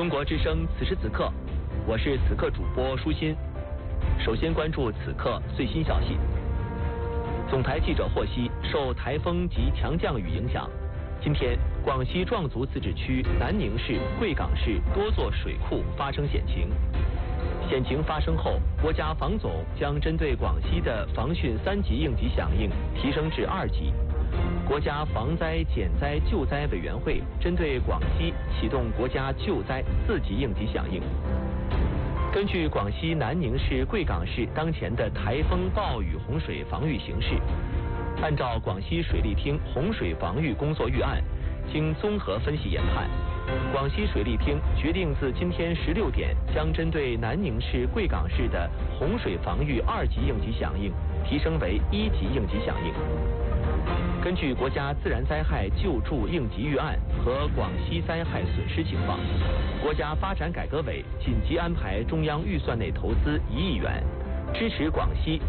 中国之声此时此刻，我是此刻主播舒心。首先关注此刻最新消息。总台记者获悉，受台风及强降雨影响，今天广西壮族自治区南宁市、贵港市多座水库发生险情。险情发生后，国家防总将针对广西的防汛3级应急响应提升至2级。国家防灾减灾救灾委员会针对广西启动国家救灾4级应急响应。根据广西南宁市、贵港市当前的台风、暴雨、洪水防御形势，按照广西水利厅洪水防御工作预案，经综合分析研判，广西水利厅决定自今天16点将针对南宁市、贵港市的洪水防御2级应急响应提升为1级应急响应。根据国家自然灾害救助应急预案和广西灾害损失情况，国家发展改革委紧急安排中央预算内投资1亿元，支持广西